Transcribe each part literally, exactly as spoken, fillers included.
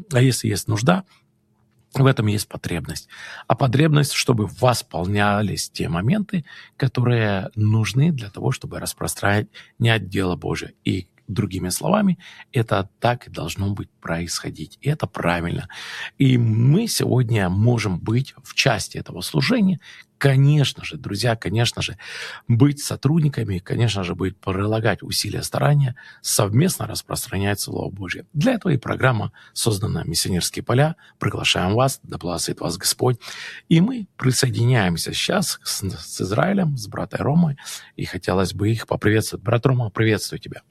А если есть нужда, в этом есть потребность. А потребность, чтобы восполнялись те моменты, которые нужны для того, чтобы распространять не дело Божие. И другими словами, это так и должно быть происходить. И это правильно. И мы сегодня можем быть в части этого служения. Конечно же, друзья, конечно же, быть сотрудниками, конечно же, быть прилагать усилия, старания, совместно распространять Слово Божье. Для этого и программа создана «Миссионерские поля». Приглашаем вас, да благословит вас Господь. И мы присоединяемся сейчас с, с Израилем, с братой Ромой. И хотелось бы их поприветствовать. Брат Рома, приветствую тебя.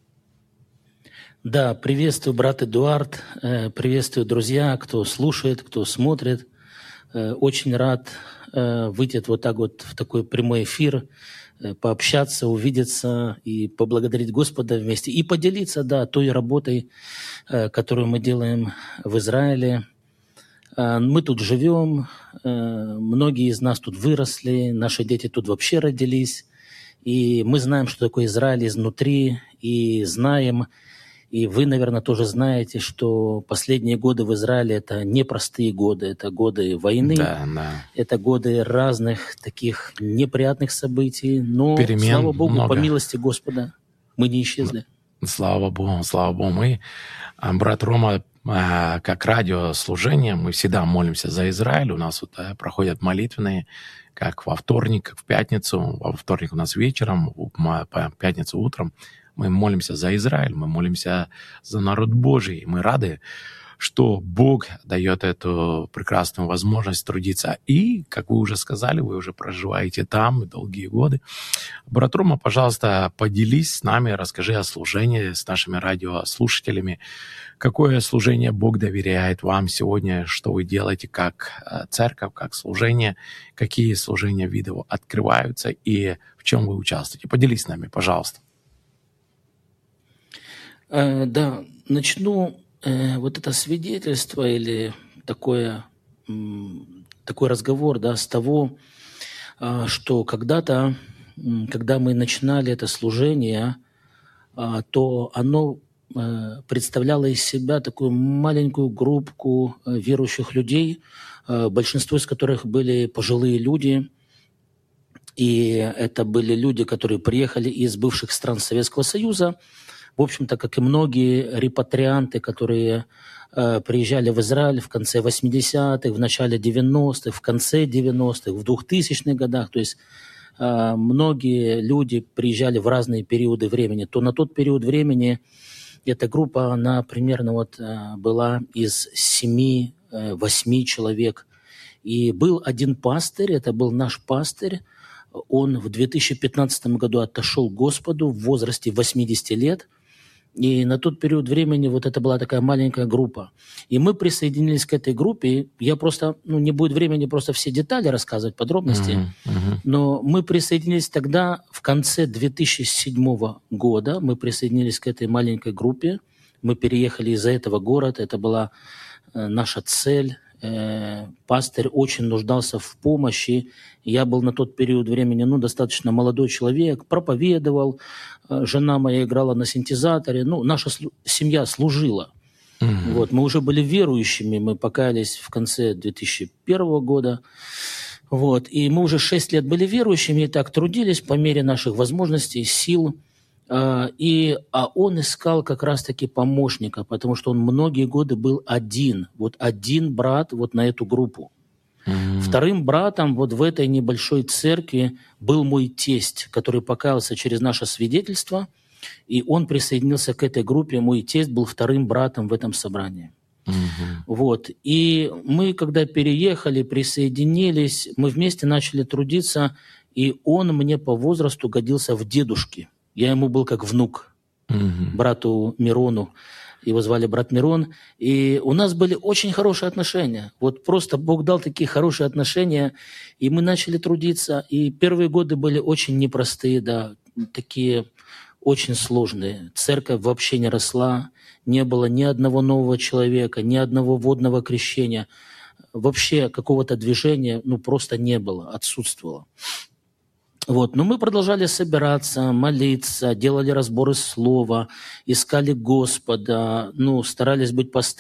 Да, приветствую, брат Эдуард, приветствую, друзья, кто слушает, кто смотрит. Очень рад выйти вот так вот в такой прямой эфир, пообщаться, увидеться и поблагодарить Господа вместе. И поделиться, да, той работой, которую мы делаем в Израиле. Мы тут живем, многие из нас тут выросли, наши дети тут вообще родились. И мы знаем, что такое Израиль изнутри, и знаем, и вы, наверное, тоже знаете, что последние годы в Израиле – это непростые годы, это годы войны, да, да. это годы разных таких неприятных событий. Но, перемен слава Богу, много. По милости Господа мы не исчезли. Слава Богу, слава Богу. Мы, брат Рома, как радиослужение, мы всегда молимся за Израиль. У нас вот проходят молитвенные, как во вторник, как в пятницу. Во вторник у нас вечером, в пятницу утром. Мы молимся за Израиль, мы молимся за народ Божий. Мы рады, что Бог дает эту прекрасную возможность трудиться. И, как вы уже сказали, вы уже проживаете там долгие годы. Брат Рома, пожалуйста, поделись с нами, расскажи о служении с нашими радиослушателями. Какое служение Бог доверяет вам сегодня, что вы делаете как церковь, как служение, какие служения видов открываются и в чем вы участвуете. Поделись с нами, пожалуйста. Да, начну э, вот это свидетельство или такое, м, такой разговор, да, с того, э, что когда-то, м, когда мы начинали это служение, э, то оно э, представляло из себя такую маленькую группку э, верующих людей, э, большинство из которых были пожилые люди, и это были люди, которые приехали из бывших стран Советского Союза. В общем-то, как и многие репатрианты, которые э, приезжали в Израиль в конце восьмидесятых, в начале девяностых, в конце девяностых, в двухтысячных годах. То есть э, многие люди приезжали в разные периоды времени. То на тот период времени эта группа, она примерно вот, э, была из семи-восьми человек. И был один пастырь, это был наш пастырь. Он в две тысячи пятнадцатом году отошел к Господу в возрасте восьмидесяти лет. И на тот период времени вот это была такая маленькая группа. И мы присоединились к этой группе. Я просто, ну, не будет времени просто все детали рассказывать, подробности. Uh-huh, uh-huh. Но мы присоединились тогда в конце две тысячи седьмого года. Мы присоединились к этой маленькой группе. Мы переехали из-за этого города. Это была э, наша цель. Э, пастырь очень нуждался в помощи. Я был на тот период времени, ну, достаточно молодой человек, проповедовал, э, жена моя играла на синтезаторе, ну, наша слу- семья служила. Mm-hmm. Вот, мы уже были верующими, мы покаялись в конце две тысячи первого года, вот, и мы уже шесть лет были верующими и так трудились по мере наших возможностей, сил. И, а он искал как раз-таки помощника, потому что он многие годы был один, вот один брат вот на эту группу. Mm-hmm. Вторым братом вот в этой небольшой церкви был мой тесть, который покаялся через наше свидетельство, и он присоединился к этой группе. Мой тесть был вторым братом в этом собрании. Mm-hmm. Вот. И мы, когда переехали, присоединились, мы вместе начали трудиться, и он мне по возрасту годился в дедушки. Я ему был как внук, mm-hmm. брату Мирону. Его звали брат Мирон. И у нас были очень хорошие отношения. Вот просто Бог дал такие хорошие отношения, и мы начали трудиться. И первые годы были очень непростые, да, такие очень сложные. Церковь вообще не росла, не было ни одного нового человека, ни одного водного крещения. Вообще какого-то движения, ну, просто не было, отсутствовало. Вот. Но мы продолжали собираться, молиться, делали разборы слова, искали Господа, ну, старались быть постоянными.